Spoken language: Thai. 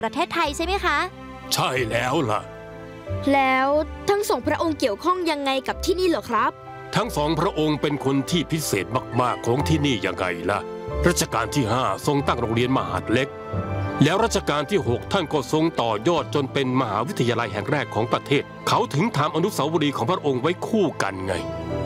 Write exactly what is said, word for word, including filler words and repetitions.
ประเทศไทยใช่ไหมคะใช่แล้วล่ะแล้วทั้งสองพระองค์เกี่ยวข้องยังไงกับที่นี่เหรอครับทั้งสองพระองค์เป็นคนที่พิเศษมากๆของที่นี่ยังไงล่ะรัชกาลที่ห้าทรงตั้งโรงเรียนมหาดเล็กแล้วรัชกาลที่หกท่านก็ทรงต่อยอดจนเป็นมหาวิทยาลัยแห่งแรกของประเทศเขาถึงทำอนุสาวรีย์ของพระองค์ไว้คู่กันไง